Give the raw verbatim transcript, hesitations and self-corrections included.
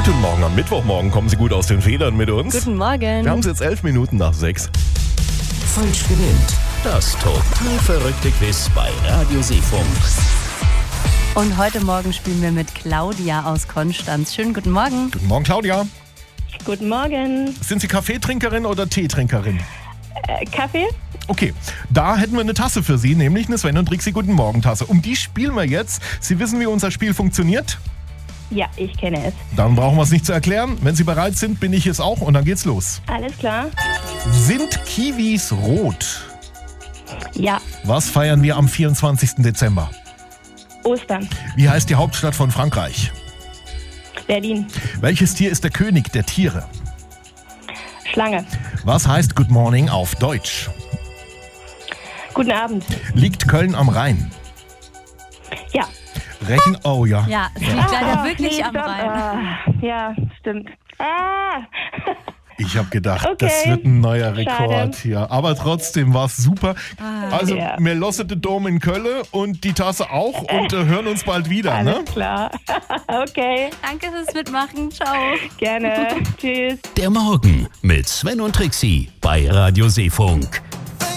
Guten Morgen am Mittwochmorgen. Kommen Sie gut aus den Federn mit uns? Guten Morgen. Wir haben es jetzt elf Minuten nach sechs. Falsch gewinnt. Das total verrückte Quiz bei Radio Seefunk. Und heute Morgen spielen wir mit Claudia aus Konstanz. Schönen guten Morgen. Guten Morgen, Claudia. Guten Morgen. Sind Sie Kaffeetrinkerin oder Teetrinkerin? Äh, Kaffee? Okay, da hätten wir eine Tasse für Sie, nämlich eine Sven und Trixie Guten Morgen Tasse. Um die spielen wir jetzt. Sie wissen, wie unser Spiel funktioniert? Ja, ich kenne es. Dann brauchen wir es nicht zu erklären. Wenn Sie bereit sind, bin ich es auch und dann geht's los. Alles klar? Sind Kiwis rot? Ja. Was feiern wir am vierundzwanzigsten Dezember? Ostern. Wie heißt die Hauptstadt von Frankreich? Berlin. Welches Tier ist der König der Tiere? Schlange. Was heißt Good Morning auf Deutsch? Guten Abend. Liegt Köln am Rhein? Ja. Rechen, oh ja. Ja, es liegt leider Ah, wirklich nee, am stopp. Rhein. Ah, ja, stimmt. Ah. Ich habe gedacht, Okay. das wird ein neuer Rekord Schade. hier. Aber trotzdem war es super. Also, Ja. wir lossen den Dom in Köln und die Tasse auch und äh, hören uns bald wieder. Ne? Alles klar. Okay, Danke fürs Mitmachen. Ciao. gerne. Tschüss. Der Morgen mit Sven und Trixie bei Radio Seefunk.